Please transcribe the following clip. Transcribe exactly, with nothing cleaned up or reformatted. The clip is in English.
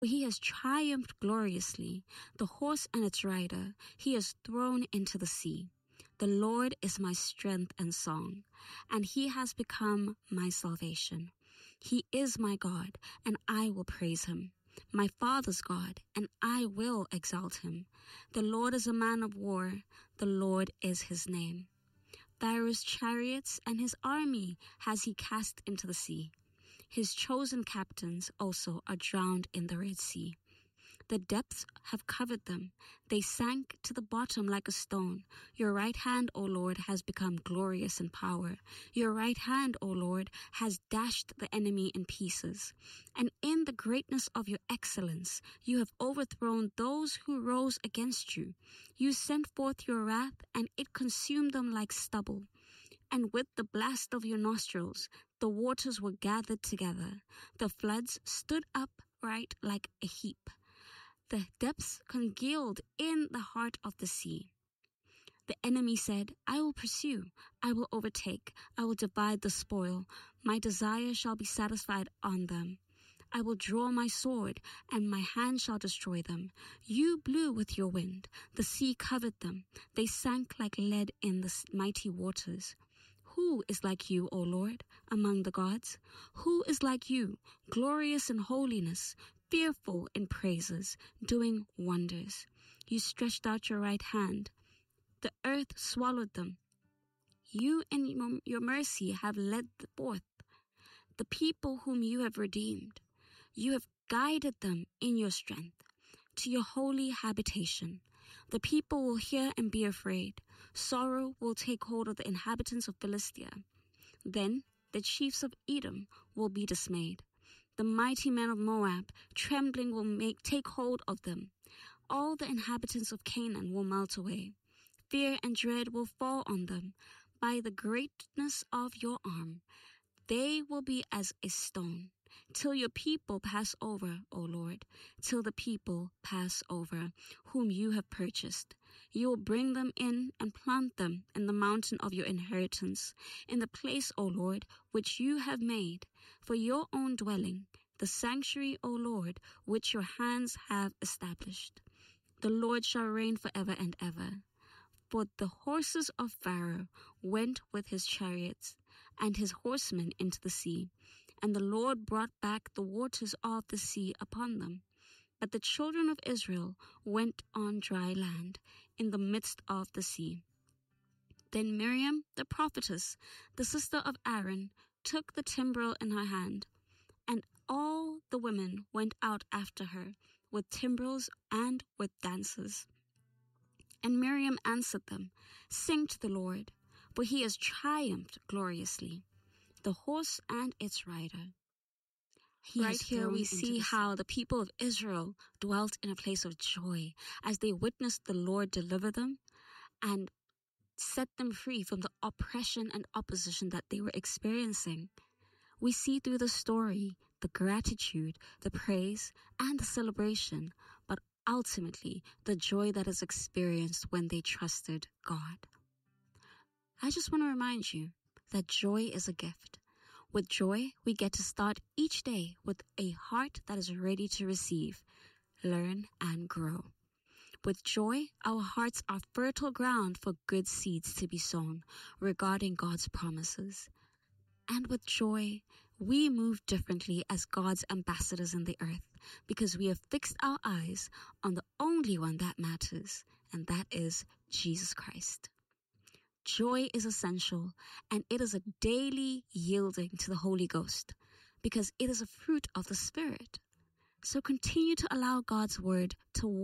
For he has triumphed gloriously. The horse and its rider he has thrown into the sea. The Lord is my strength and song, and he has become my salvation. He is my God, and I will praise him. My father's God, and I will exalt him. The Lord is a man of war. The Lord is his name. Pharaoh's chariots and his army has he cast into the sea. His chosen captains also are drowned in the Red Sea. The depths have covered them. They sank to the bottom like a stone. Your right hand, O Lord, has become glorious in power. Your right hand, O Lord, has dashed the enemy in pieces. And in the greatness of your excellence, you have overthrown those who rose against you. You sent forth your wrath, and it consumed them like stubble. And with the blast of your nostrils, the waters were gathered together. The floods stood upright like a heap. The depths congealed in the heart of the sea. The enemy said, I will pursue, I will overtake, I will divide the spoil. My desire shall be satisfied on them. I will draw my sword, and my hand shall destroy them. You blew with your wind. The sea covered them. They sank like lead in the mighty waters. Who is like you, O Lord, among the gods? Who is like you, glorious in holiness, fearful in praises, doing wonders? You stretched out your right hand. The earth swallowed them. You in your mercy have led forth the people whom you have redeemed. You have guided them in your strength to your holy habitation. The people will hear and be afraid. Sorrow will take hold of the inhabitants of Philistia. Then the chiefs of Edom will be dismayed. The mighty men of Moab, trembling, will make take hold of them. All the inhabitants of Canaan will melt away. Fear and dread will fall on them. By the greatness of your arm, they will be as a stone. Till your people pass over, O Lord, till the people pass over, whom you have purchased. You will bring them in and plant them in the mountain of your inheritance, in the place, O Lord, which you have made, for your own dwelling, the sanctuary, O Lord, which your hands have established. The Lord shall reign forever and ever. For the horses of Pharaoh went with his chariots and his horsemen into the sea, and the Lord brought back the waters of the sea upon them. But the children of Israel went on dry land in the midst of the sea. Then Miriam, the prophetess, the sister of Aaron, took the timbrel in her hand, and all the women went out after her with timbrels and with dances. And Miriam answered them, Sing to the Lord, for he has triumphed gloriously, the horse and its rider. He right here we see how the people of Israel dwelt in a place of joy as they witnessed the Lord deliver them and set them free from the oppression and opposition that they were experiencing. We see through the story the gratitude, the praise, and the celebration, but ultimately the joy that is experienced when they trusted God. I just want to remind you that joy is a gift. With joy, we get to start each day with a heart that is ready to receive, learn, and grow. With joy, our hearts are fertile ground for good seeds to be sown regarding God's promises. And with joy, we move differently as God's ambassadors in the earth because we have fixed our eyes on the only one that matters, and that is Jesus Christ. Joy is essential, and it is a daily yielding to the Holy Ghost because it is a fruit of the Spirit. So continue to allow God's word to